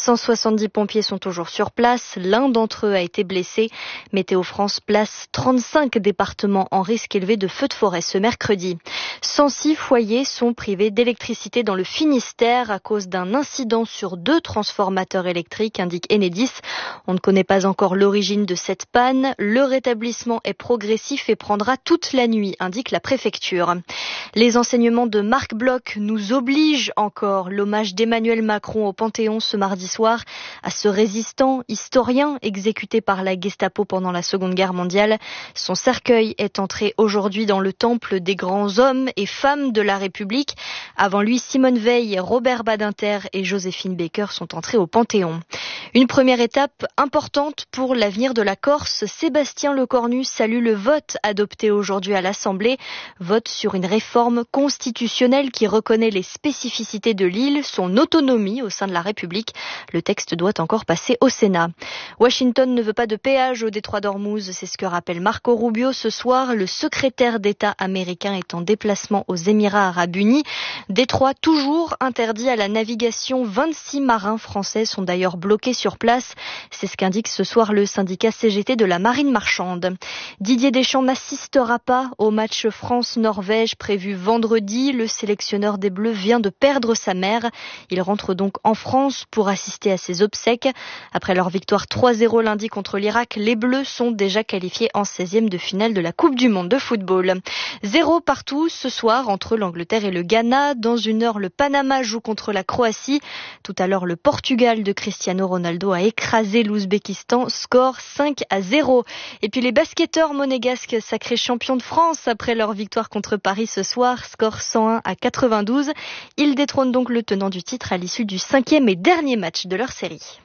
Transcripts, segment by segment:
170 pompiers sont toujours sur place. L'un d'entre eux a été blessé. Météo France place 35 départements en risque élevé de feux de forêt ce mercredi. 106 foyers sont privés d'électricité dans le Finistère à cause d'un incident sur 2 transformateurs électriques, indique Enedis. On ne connaît pas encore l'origine de cette panne. Le rétablissement est progressif et prendra toute la nuit, indique la préfecture. Les enseignements de Marc Bloch nous obligent encore. L'hommage d'Emmanuel Macron au Panthéon ce mardi soir à ce résistant historien exécuté par la Gestapo pendant la Seconde Guerre mondiale. Son cercueil est entré aujourd'hui dans le temple des grands hommes et femmes de la République. Avant lui, Simone Veil, Robert Badinter et Joséphine Baker sont entrés au Panthéon. Une première étape importante pour l'avenir de la Corse. Sébastien Lecornu salue le vote adopté aujourd'hui à l'Assemblée. Vote sur une réforme constitutionnelle qui reconnaît les spécificités de l'île, son autonomie au sein de la République. Le texte doit encore passer au Sénat. Washington ne veut pas de péage au détroit d'Ormuz. C'est ce que rappelle Marco Rubio ce soir. Le secrétaire d'État américain est en déplacement aux Émirats arabes unis. Détroit toujours interdit à la navigation. 26 marins français sont d'ailleurs bloqués sur place. C'est ce qu'indique ce soir le syndicat CGT de la marine marchande. Didier Deschamps n'assistera pas au match France-Norvège prévu vendredi. Le sélectionneur des Bleus vient de perdre sa mère. Il rentre donc en France pour assister à ses obsèques. Après leur victoire 3-0 lundi contre l'Irak, les Bleus sont déjà qualifiés en 16e de finale de la Coupe du Monde de football. 0 partout ce soir entre l'Angleterre et le Ghana. Dans une heure, le Panama joue contre la Croatie. Tout à l'heure, le Portugal de Cristiano Ronaldo a écrasé l'Ouzbékistan. Score 5-0. Et puis les basketteurs monégasques sacrés champions de France après leur victoire contre Paris ce soir. Score 101-92. Ils détrônent donc le tenant du titre à l'issue du 5e et dernier match de leur série.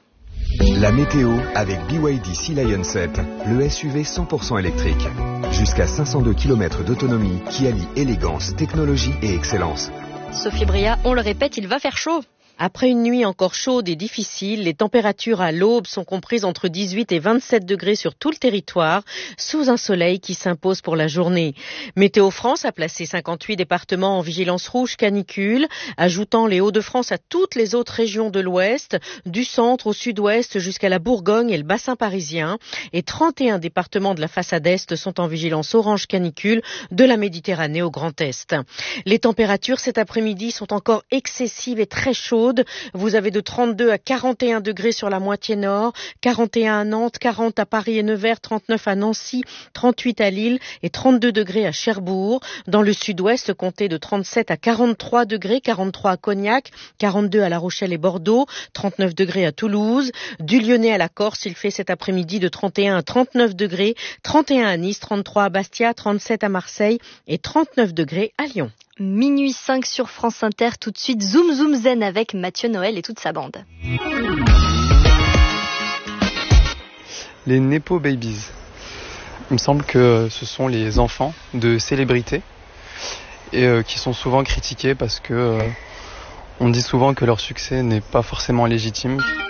La météo avec BYD Sea Lion 7, le SUV 100% électrique. Jusqu'à 502 km d'autonomie qui allie élégance, technologie et excellence. Sophie Bria, on le répète, il va faire chaud. Après une nuit encore chaude et difficile, les températures à l'aube sont comprises entre 18 et 27 degrés sur tout le territoire, sous un soleil qui s'impose pour la journée. Météo France a placé 58 départements en vigilance rouge canicule, ajoutant les Hauts-de-France à toutes les autres régions de l'Ouest, du centre au sud-ouest jusqu'à la Bourgogne et le bassin parisien. Et 31 départements de la façade Est sont en vigilance orange canicule de la Méditerranée au Grand Est. Les températures cet après-midi sont encore excessives et très chaudes. Vous avez de 32 à 41 degrés sur la moitié nord, 41 à Nantes, 40 à Paris et Nevers, 39 à Nancy, 38 à Lille et 32 degrés à Cherbourg. Dans le sud-ouest, comptez de 37 à 43 degrés, 43 à Cognac, 42 à La Rochelle et Bordeaux, 39 degrés à Toulouse. Du Lyonnais à la Corse, il fait cet après-midi de 31 à 39 degrés, 31 à Nice, 33 à Bastia, 37 à Marseille et 39 degrés à Lyon. Minuit 5 sur France Inter, tout de suite Zoom Zoom Zen avec Mathieu Noël et toute sa bande. Les Nepo Babies. Il me semble que ce sont les enfants de célébrités et qui sont souvent critiqués parce que on dit souvent que leur succès n'est pas forcément légitime.